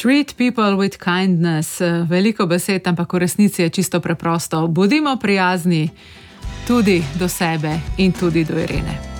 Treat people with kindness. Veliko besed, ampak v resnici je čisto preprosto. Bodimo prijazni tudi do sebe in tudi do Irene.